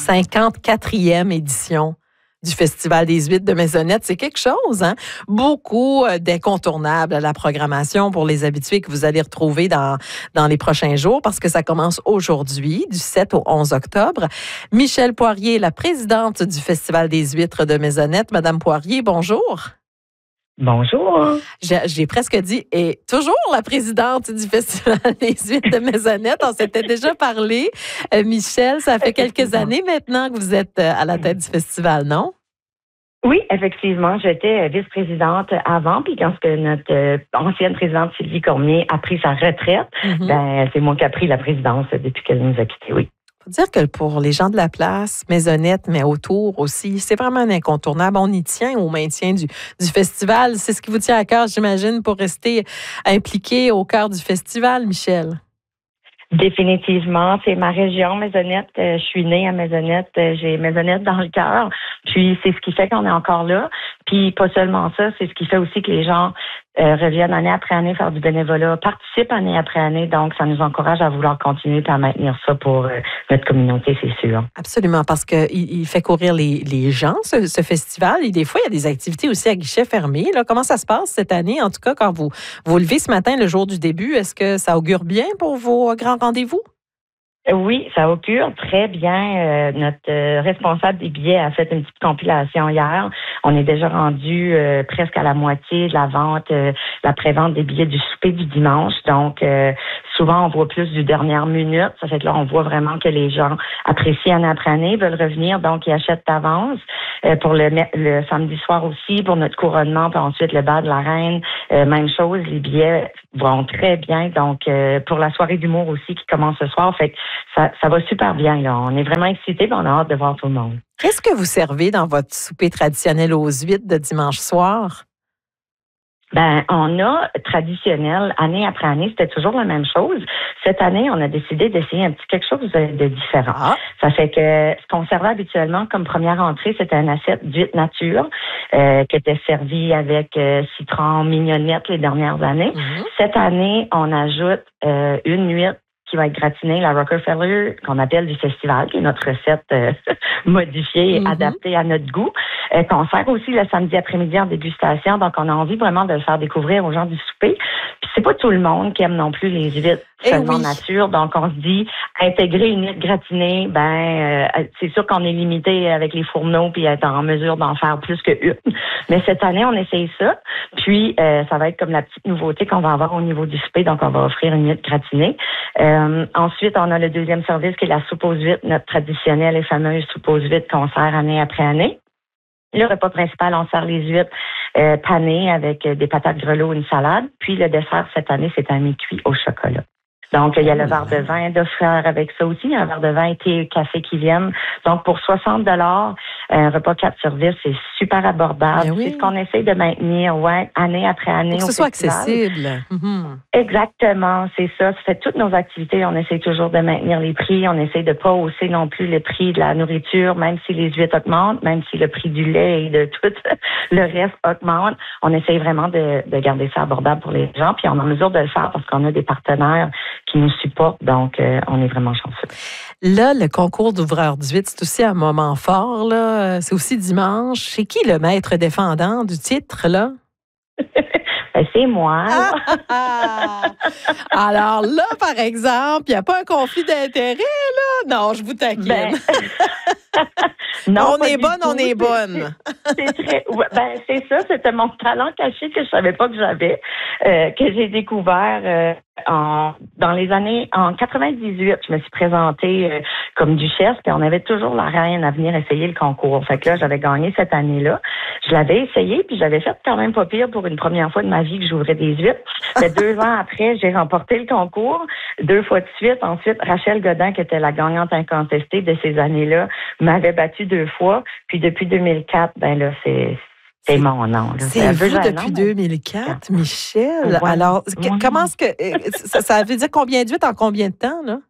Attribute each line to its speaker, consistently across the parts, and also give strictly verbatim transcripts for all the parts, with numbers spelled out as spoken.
Speaker 1: cinquante-quatrième édition du Festival des huîtres de Maisonnette. C'est quelque chose, hein? Beaucoup d'incontournables à la programmation pour les habitués que vous allez retrouver dans, dans les prochains jours parce que ça commence aujourd'hui, du sept au onze octobre. Michèle Poirier, la présidente du Festival des huîtres de Maisonnette. Madame Poirier, bonjour.
Speaker 2: Bonjour.
Speaker 1: J'ai, j'ai presque dit, et toujours la présidente du Festival des huîtres de Maisonnette. On s'était déjà parlé. Euh, Michèle, ça fait quelques années maintenant que vous êtes à la tête du festival, non?
Speaker 2: Oui, effectivement. J'étais vice-présidente avant, puis quand que notre euh, ancienne présidente Sylvie Cormier a pris sa retraite, mm-hmm. ben c'est moi qui ai pris la présidence depuis qu'elle nous a quittés, oui.
Speaker 1: Faut dire que pour les gens de la place, Maisonnette, mais autour aussi, c'est vraiment un incontournable. On y tient au maintien du, du festival. C'est ce qui vous tient à cœur, j'imagine, pour rester impliqué au cœur du festival, Michèle.
Speaker 2: Définitivement, c'est ma région, Maisonnette. Euh, je suis née à Maisonnette. Euh, j'ai Maisonnette dans le cœur. Puis c'est ce qui fait qu'on est encore là. Puis pas seulement ça, c'est ce qui fait aussi que les gens euh, reviennent année après année faire du bénévolat, participent année après année. Donc ça nous encourage à vouloir continuer et à maintenir ça pour euh, notre communauté, c'est sûr.
Speaker 1: Absolument, parce que il, il fait courir les, les gens, ce, ce festival. Et des fois, il y a des activités aussi à guichet fermé. Là, comment ça se passe cette année? En tout cas, quand vous vous levez ce matin, le jour du début, est-ce que ça augure bien pour vos grands rendez-vous?
Speaker 2: Oui, ça augure très bien. Euh, notre euh, responsable des billets a fait une petite compilation hier. On est déjà rendu euh, presque à la moitié de la vente, euh, la pré-vente des billets du souper du dimanche. Donc, euh, souvent, on voit plus du dernière minute. Ça fait que là, on voit vraiment que les gens apprécient année après année, veulent revenir, donc ils achètent d'avance. Euh, pour le, le samedi soir aussi, pour notre couronnement, puis ensuite le bal de la reine, euh, même chose, les billets vont très bien. Donc, euh, pour la soirée d'humour aussi qui commence ce soir, fait que ça, ça va super bien. Là. On est vraiment excités, et on a hâte de voir tout le monde.
Speaker 1: Qu'est-ce que vous servez dans votre souper traditionnel aux huîtres de dimanche soir?
Speaker 2: Ben, on a traditionnel, année après année, c'était toujours la même chose. Cette année, on a décidé d'essayer un petit quelque chose de, de différent. Ah. Ça fait que ce qu'on servait habituellement comme première entrée, c'était un assiette d'huîtres nature euh, qui était servi avec euh, citron, mignonnette les dernières années. Mm-hmm. Cette année, on ajoute euh, une huître qui va être gratinée, la Rockefeller, qu'on appelle du festival, qui est notre recette euh, modifiée et mm-hmm. adaptée à notre goût, euh, qu'on sert aussi le samedi après-midi en dégustation. Donc, on a envie vraiment de le faire découvrir aux gens du souper. Puis, c'est pas tout le monde qui aime non plus les huîtres seulement oui. nature. Donc, on se dit, intégrer une huître gratinée, ben, euh, c'est sûr qu'on est limité avec les fourneaux puis être en mesure d'en faire plus qu'une. Mais cette année, on essaye ça. Puis, euh, ça va être comme la petite nouveauté qu'on va avoir au niveau du souper. Donc, on va offrir une huître gratinée. Euh, ensuite, on a le deuxième service qui est la soupe aux huîtres, notre traditionnelle et fameuse soupe aux huîtres qu'on sert année après année. Le repas principal, on sert les huîtres euh, panées avec euh, des patates grelots et une salade. Puis le dessert, cette année, c'est un mi-cuit au chocolat. Donc, il y a le verre de vin d'offrir avec ça aussi. Il y a un verre de vin, thé et café qui viennent. Donc, pour soixante dollars, un repas quatre services, c'est super abordable. Oui. C'est ce qu'on essaie de maintenir, ouais, année après année.
Speaker 1: Pour que ce soit accessible.
Speaker 2: Mm-hmm. Exactement, c'est ça. Ça fait toutes nos activités. On essaie toujours de maintenir les prix. On essaie de pas hausser non plus le prix de la nourriture, même si les huîtres augmentent, même si le prix du lait et de tout le reste augmente. On essaie vraiment de, de garder ça abordable pour les gens. Puis, on est en mesure de le faire parce qu'on a des partenaires qui nous supportent, donc euh, on est vraiment chanceux.
Speaker 1: Là, le concours d'ouvreurs d'huîtres, c'est aussi un moment fort, là. C'est aussi dimanche. C'est qui le maître défendant du titre, là?
Speaker 2: Ben, c'est moi.
Speaker 1: Ah, ah, ah. Alors là, par exemple, il n'y a pas un conflit d'intérêt, là? Non, je vous taquine. Ben... non, on est bonne, on est bonne.
Speaker 2: C'est très, ben, c'est ça, c'était mon talent caché que je savais pas que j'avais, euh, que j'ai découvert euh, en dans les années en quatre-vingt-dix-huit. Je me suis présentée euh, comme duchesse, puis on avait toujours la reine à venir essayer le concours. Fait que là, j'avais gagné cette année-là. Je l'avais essayé, puis j'avais fait quand même pas pire pour une première fois de ma vie que j'ouvrais des huîtres. Mais deux ans après, j'ai remporté le concours deux fois de suite. Ensuite, Rachel Godin, qui était la gagnante incontestée de ces années-là, m'avait battu deux fois. Puis depuis deux mille quatre, ben là, c'est c'est mon nom. Là.
Speaker 1: C'est, c'est vous depuis deux mille quatre, Michèle. Ouais. Alors, ouais. comment est-ce que ça, ça veut dire combien d'huîtres en combien de temps, là?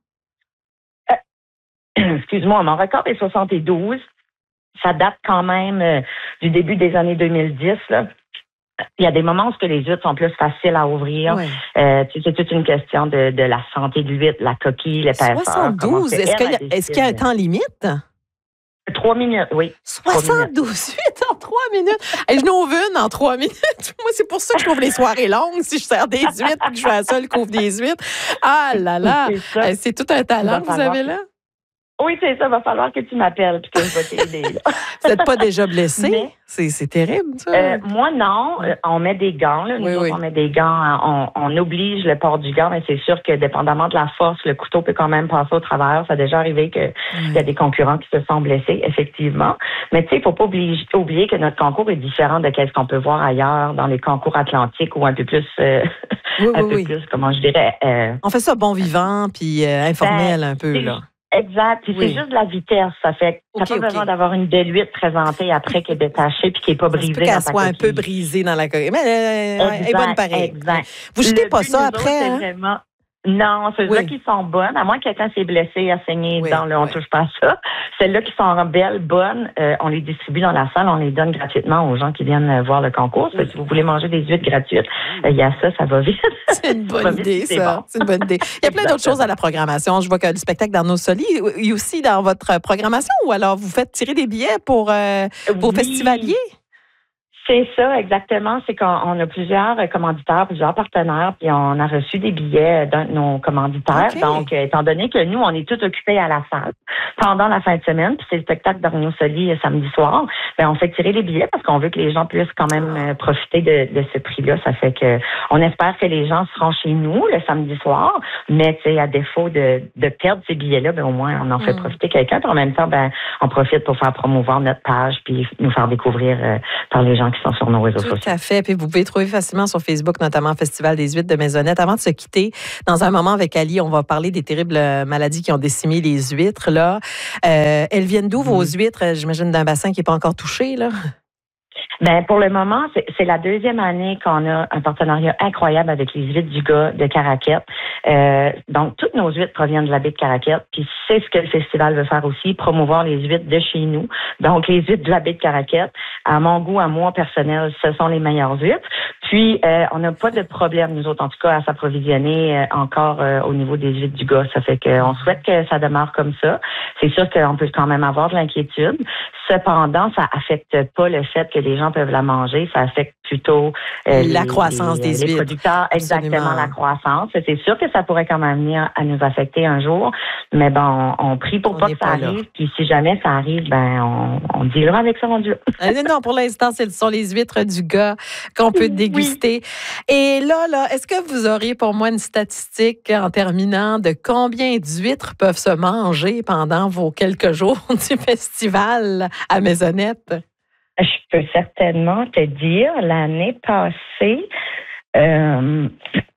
Speaker 2: Euh, excuse-moi, mon record est soixante-douze. Ça date quand même euh, du début des années deux mille dix, là. Il y a des moments où les huîtres sont plus faciles à ouvrir. Oui. Euh, c'est toute une question de, de la santé de l'huître, la coquille, l'épaisseur.
Speaker 1: soixante-douze, est-ce qu'il y a, est-ce qu'il y a un temps limite?
Speaker 2: Trois minutes, oui.
Speaker 1: soixante-douze huit en trois minutes. Et je n'ouvre une en trois minutes. Moi, c'est pour ça que je trouve les soirées longues si je sers des huîtres et que je suis la seule qui ouvre des huîtres. Ah là là, c'est, c'est tout un talent que vous avez là.
Speaker 2: Oui, c'est ça. Il va falloir que tu m'appelles puis que je vais t'aider. Là.
Speaker 1: Vous n'êtes pas déjà blessé? Mais, c'est, c'est terrible, ça.
Speaker 2: Euh, moi, non. On met des gants. Là. Nous oui, autres, oui. on met des gants. On, on oblige le port du gant, mais c'est sûr que dépendamment de la force, le couteau peut quand même passer au travers. Ça a déjà arrivé qu'il oui. y a des concurrents qui se sont blessés, effectivement. Mais tu sais, il ne faut pas oublier, oublier que notre concours est différent de ce qu'on peut voir ailleurs dans les concours atlantiques ou un peu plus... Euh, oui, un oui, peu oui. plus, comment je dirais... Euh,
Speaker 1: on fait ça bon vivant puis euh, informel ben, un peu, là.
Speaker 2: Exact. Puis oui. c'est juste de la vitesse. Ça fait que okay, t'as pas okay. besoin d'avoir une belle huître présentée après qui est détachée puis qui est pas brisée.
Speaker 1: Ça se peut qu'elle soit un peu brisée dans la coquille. Mais euh, elle est bonne pareil.
Speaker 2: Exact.
Speaker 1: Vous jetez pas ça après, hein?
Speaker 2: Vraiment... Non, celles-là oui. qui sont bonnes, à moins que quelqu'un s'est blessé, a saigné oui, dans le, on oui. touche pas à ça. Celles-là qui sont belles, bonnes, euh, on les distribue dans la salle, on les donne gratuitement aux gens qui viennent voir le concours. Oui. Si vous voulez manger des huîtres gratuites, il euh, y a ça, ça va vite.
Speaker 1: C'est une bonne vite, idée, ça. Bon. C'est une bonne idée. Il y a plein d'autres choses à la programmation. Je vois que le spectacle d'Arnaud Soli, il y a aussi dans votre programmation, ou alors vous faites tirer des billets pour euh, vos oui. festivaliers?
Speaker 2: C'est ça, exactement. C'est qu'on on a plusieurs commanditaires, plusieurs partenaires, puis on a reçu des billets d'un de nos commanditaires. Okay. Donc, étant donné que nous, on est tous occupés à la salle pendant la fin de semaine, puis c'est le spectacle d'Arnaud Soli samedi soir, bien, on fait tirer les billets parce qu'on veut que les gens puissent quand même profiter de, de ce prix-là. Ça fait que on espère que les gens seront chez nous le samedi soir, mais tu sais, à défaut de, de perdre ces billets-là, bien, au moins, on en fait mm. profiter quelqu'un. Puis en même temps, ben, on profite pour faire promouvoir notre page puis nous faire découvrir euh, par les gens qui sont sur nos réseaux sociaux.
Speaker 1: Tout à fait. Puis vous pouvez trouver facilement sur Facebook, notamment Festival des huîtres de Maisonnette. Avant de se quitter, dans un moment avec Ali, on va parler des terribles maladies qui ont décimé les huîtres. Là. Euh, elles viennent d'où, mmh. vos huîtres? J'imagine d'un bassin qui n'est pas encore touché, là?
Speaker 2: Ben pour le moment, c'est, c'est la deuxième année qu'on a un partenariat incroyable avec les huîtres du gars de Caraquette. Euh, donc, toutes nos huîtres proviennent de la baie de Caraquette. Puis c'est ce que le festival veut faire aussi, promouvoir les huîtres de chez nous. Donc, les huîtres de la baie de Caraquette, à mon goût, à moi personnel, ce sont les meilleures huîtres. Puis, euh, on n'a pas de problème, nous autres, en tout cas, à s'approvisionner euh, encore euh, au niveau des huîtres du gars. Ça fait qu'on souhaite que ça demeure comme ça. C'est sûr qu'on peut quand même avoir de l'inquiétude. Cependant, ça affecte pas le fait que les gens peuvent la manger. Ça affecte plutôt
Speaker 1: euh, la les, croissance
Speaker 2: les,
Speaker 1: des
Speaker 2: les producteurs. Exactement, Absolument. La croissance. C'est sûr que ça pourrait quand même venir à nous affecter un jour. Mais bon, on, on prie pour on pas que ça pas arrive. Là. Puis si jamais ça arrive, ben on, on dealera avec ça, mon Dieu.
Speaker 1: Non, pour l'instant, ce sont les huîtres du gars qu'on peut déguster. Oui. Et là, là, est-ce que vous auriez pour moi une statistique en terminant de combien d'huîtres peuvent se manger pendant vos quelques jours du festival à Maisonnette?
Speaker 2: Je peux certainement te dire, l'année passée, euh,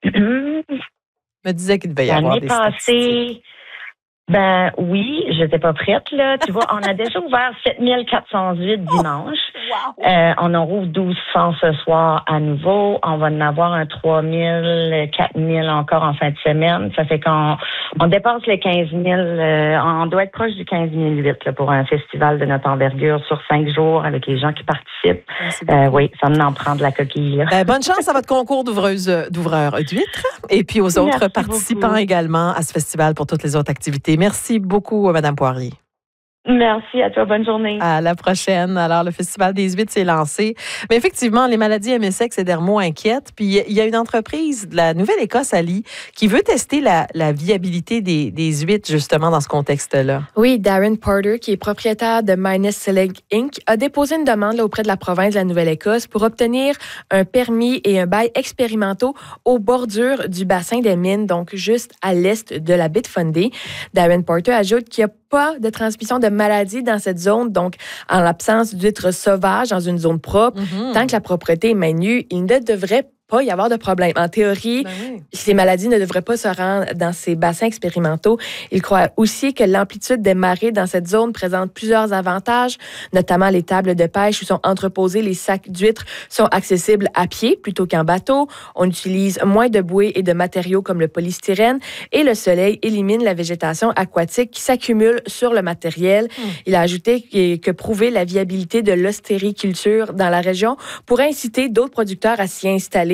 Speaker 1: me disait qu'il devait y avoir des statistiques.
Speaker 2: L'année passée, ben oui, j'étais pas prête, là. Tu vois, on a déjà ouvert sept mille quatre cent huit dimanche. Wow. Euh, on en rouvre douze cents ce soir à nouveau. On va en avoir un trois mille, quatre mille encore en fin de semaine. Ça fait qu'on on dépasse les quinze mille. Euh, on doit être proche du quinze mille huit là, pour un festival de notre envergure sur cinq jours avec les gens qui participent. Euh, oui, ça m'en prend de la coquille. Là.
Speaker 1: Ben, bonne chance à votre concours d'ouvreuse, d'ouvreurs d'huîtres et puis aux autres Merci participants beaucoup. Également à ce festival pour toutes les autres activités. Merci beaucoup, Mme Poirier.
Speaker 2: Merci à toi. Bonne journée.
Speaker 1: À la prochaine. Alors, le Festival des huîtres s'est lancé. Mais effectivement, les maladies M S X et dermo inquiètent. Puis, il y a une entreprise de la Nouvelle-Écosse, Ali, qui veut tester la, la viabilité des, des huîtres, justement, dans ce contexte-là.
Speaker 3: Oui, Darren Porter, qui est propriétaire de Minus Select Incorporated, a déposé une demande là, auprès de la province de la Nouvelle-Écosse pour obtenir un permis et un bail expérimentaux aux bordures du bassin des mines, donc juste à l'est de la baie de Fundy. Darren Porter ajoute qu'il y a pas de transmission de maladies dans cette zone, donc en l'absence d'huîtres sauvages dans une zone propre, mm-hmm. tant que la propreté est maintenue, il ne devrait pas y avoir de problème. En théorie, ben oui. ces maladies ne devraient pas se rendre dans ces bassins expérimentaux. Il croit aussi que l'amplitude des marées dans cette zone présente plusieurs avantages, notamment les tables de pêche où sont entreposés les sacs d'huîtres sont accessibles à pied plutôt qu'en bateau. On utilise moins de bouées et de matériaux comme le polystyrène et le soleil élimine la végétation aquatique qui s'accumule sur le matériel. Mmh. Il a ajouté que, que prouver la viabilité de l'ostériculture dans la région pourrait inciter d'autres producteurs à s'y installer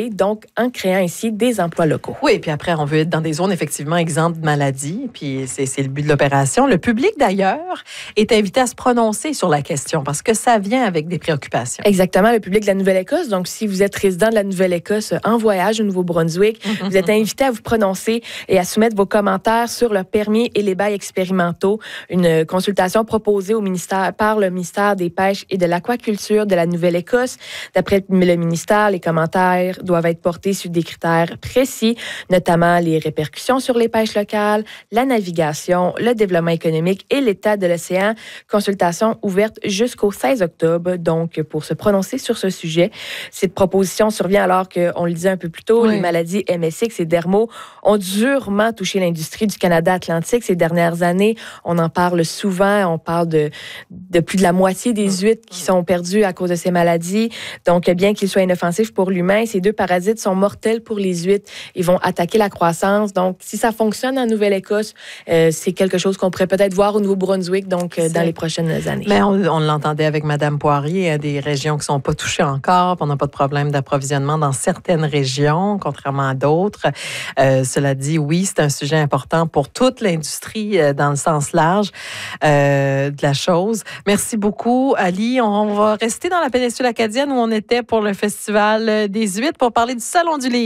Speaker 3: développer, donc en créant ainsi des emplois locaux.
Speaker 1: Oui, puis après, on veut être dans des zones effectivement exemptes de maladies, puis c'est, c'est le but de l'opération. Le public, d'ailleurs, est invité à se prononcer sur la question parce que ça vient avec des préoccupations.
Speaker 3: Exactement, le public de la Nouvelle-Écosse. Donc, si vous êtes résident de la Nouvelle-Écosse en voyage au Nouveau-Brunswick, mm-hmm. vous êtes invité à vous prononcer et à soumettre vos commentaires sur le permis et les bails expérimentaux. Une consultation proposée au ministère par le ministère des Pêches et de l'Aquaculture de la Nouvelle-Écosse. D'après le ministère, les commentaires doivent être portés sur des critères précis, notamment les répercussions sur les pêches locales, la navigation, le développement économique et l'état de l'océan. Consultation ouverte jusqu'au seize octobre, donc pour se prononcer sur ce sujet. Cette proposition survient alors qu'on le disait un peu plus tôt, oui. les maladies M S X et dermo ont durement touché l'industrie du Canada atlantique ces dernières années. On en parle souvent, on parle de, de plus de la moitié des huîtres qui sont perdues à cause de ces maladies. Donc, bien qu'ils soient inoffensifs pour l'humain, ces deux parasites sont mortels pour les huîtres. Ils vont attaquer la croissance. Donc, si ça fonctionne en Nouvelle-Écosse, euh, c'est quelque chose qu'on pourrait peut-être voir au Nouveau-Brunswick, donc euh, dans les prochaines années.
Speaker 1: Mais on, on l'entendait avec Mme Poirier, il y a des régions qui ne sont pas touchées encore, on n'a pas de problème d'approvisionnement dans certaines régions, contrairement à d'autres. Euh, cela dit, oui, c'est un sujet important pour toute l'industrie euh, dans le sens large euh, de la chose. Merci beaucoup, Ali. On va rester dans la péninsule acadienne où on était pour le Festival des huîtres pour parler du Salon du Livre.